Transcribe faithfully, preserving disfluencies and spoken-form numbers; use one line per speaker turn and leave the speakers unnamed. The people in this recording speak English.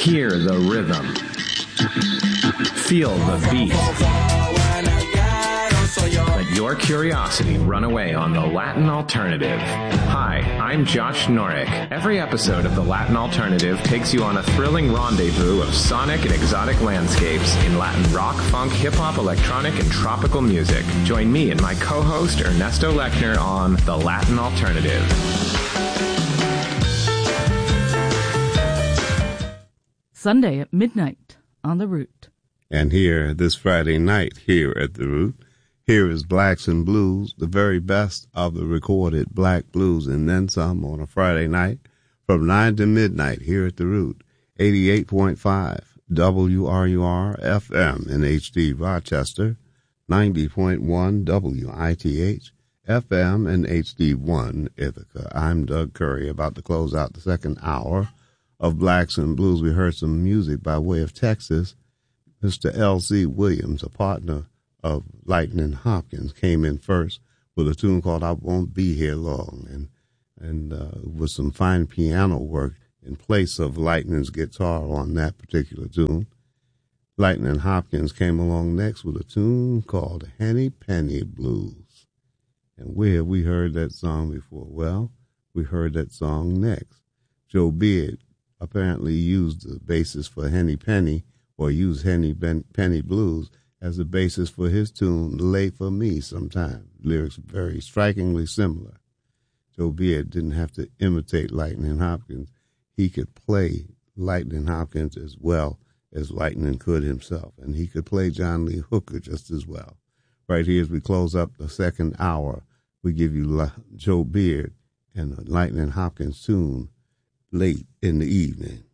Hear the rhythm. Feel the beat. Let your curiosity run away on the Latin Alternative. Hi, I'm Josh Norick. Every episode of the Latin Alternative takes you on a thrilling rendezvous of sonic and exotic landscapes in Latin rock, funk, hip-hop, electronic, and tropical music. Join me and my co-host Ernesto Lechner on the Latin Alternative.
Sunday at midnight on The Root.
And here, this Friday night, here at The Root, here is Blacks and Blues, the very best of the recorded black blues, and then some on a Friday night from nine to midnight here at The Root, eighty-eight point five W R U R F M in H D Rochester, ninety point one W I T H F M and H D one Ithaca. I'm Doug Curry, about to close out the second hour of Blacks and Blues. We heard some music by way of Texas. Mister L C Williams, a partner of Lightning Hopkins, came in first with a tune called I Won't Be Here Long, and and uh, with some fine piano work in place of Lightning's guitar on that particular tune. Lightning Hopkins came along next with a tune called Henny Penny Blues. And where have we heard that song before? Well, we heard that song next. Joe Beard apparently used the basis for Henny Penny, or used Henny ben- Penny Blues as the basis for his tune, Lay For Me Sometime. Lyrics very strikingly similar. Joe Beard didn't have to imitate Lightning Hopkins. He could play Lightning Hopkins as well as Lightning could himself, and he could play John Lee Hooker just as well. Right here as we close up the second hour, we give you La- Joe Beard and a Lightning Hopkins tune, Late in the Evening.